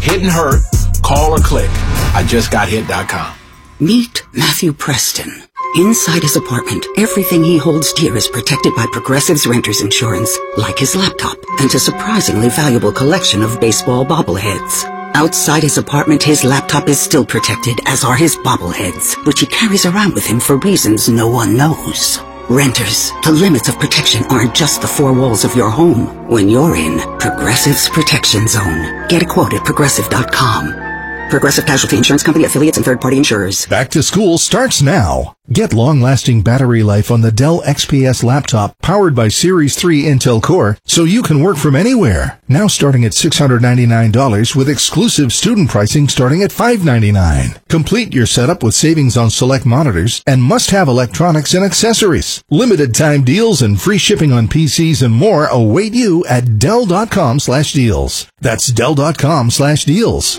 Hit and hurt, call or click. IJustGotHit.com. Meet Matthew Preston. Inside his apartment, everything he holds dear is protected by Progressive's renter's insurance, like his laptop and a surprisingly valuable collection of baseball bobbleheads. Outside his apartment, his laptop is still protected, as are his bobbleheads, which he carries around with him for reasons no one knows. Renters, the limits of protection aren't just the four walls of your home. When you're in Progressive's Protection Zone, get a quote at Progressive.com. Progressive Casualty Insurance Company, affiliates, and third-party insurers. Back to school starts now. Get long-lasting battery life on the Dell XPS laptop powered by Series 3 Intel Core so you can work from anywhere. Now starting at $699 with exclusive student pricing starting at $599. Complete your setup with savings on select monitors and must-have electronics and accessories. Limited time deals and free shipping on PCs and more await you at Dell.com/deals. That's Dell.com/deals.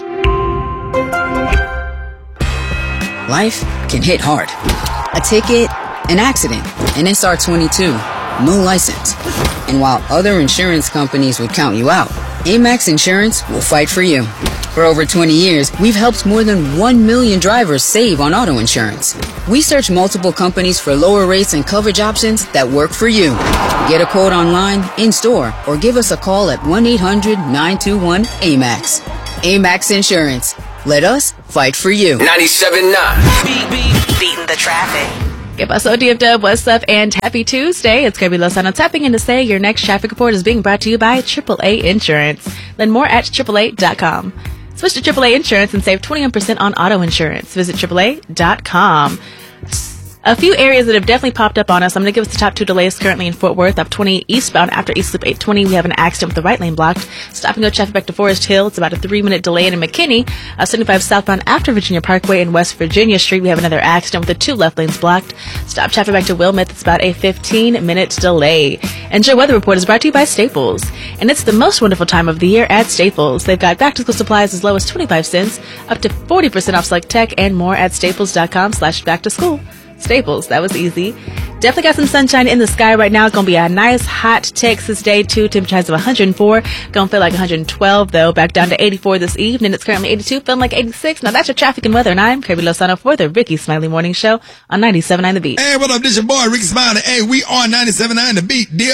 Life can hit hard. A ticket, an accident, an SR22, no license. And while other insurance companies would count you out, Amex Insurance will fight for you. For over 20 years, we've helped more than 1 million drivers save on auto insurance. We search multiple companies for lower rates and coverage options that work for you. Get a quote online, in-store, or give us a call at 1-800-921-AMEX. Amex Insurance. Let us fight for you. 97.9. Beating the traffic. ¿Qué pasó, DFW? What's up? And happy Tuesday. It's Kirby Lozano tapping in to say your next traffic report is being brought to you by AAA Insurance. Learn more at AAA.com. Switch to AAA Insurance and save 21% on auto insurance. Visit AAA.com. A few areas that have definitely popped up on us. I'm going to give us the top 2 delays currently in Fort Worth. Up 20 eastbound after East Loop 820. We have an accident with the right lane blocked. Stop and go traffic back to Forest Hill. It's about a 3-minute delay. And in McKinney, 75 southbound after Virginia Parkway and West Virginia Street. We have another accident with the 2 left lanes blocked. Stop traffic back to Wilmette. It's about a 15-minute delay. And your weather report is brought to you by Staples. And it's the most wonderful time of the year at Staples. They've got back-to-school supplies as low as 25 cents, up to 40% off select tech, and more at staples.com/back-to-school. Staples, that was easy. Definitely got some sunshine in the sky right now. It's going to be a nice hot Texas day too. Temperature highs of 104. Going to feel like 112 though. Back down to 84 this evening. It's currently 82, feeling like 86. Now that's your traffic and weather, and I'm Kirby Lozano for the Ricky Smiley Morning Show on 97.9 The Beat. Hey, what up? This your boy Ricky Smiley. Hey, we are 97.9 The Beat.